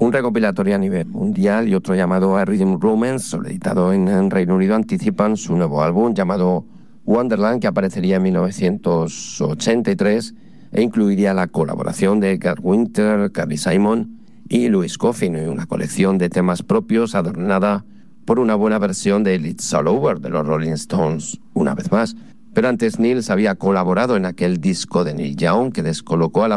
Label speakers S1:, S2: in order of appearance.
S1: Un recopilatorio a nivel mundial y otro llamado A Rhythm Romance, editado en Reino Unido, anticipan su nuevo álbum llamado Wonderland, que aparecería en 1983 e incluiría la colaboración de Gerd Winter, Carly Simon y Louis Coffin, y una colección de temas propios adornada por una buena versión de It's All Over de los Rolling Stones, una vez más. Pero antes Nils había colaborado en aquel disco de Neil Young que descolocó a la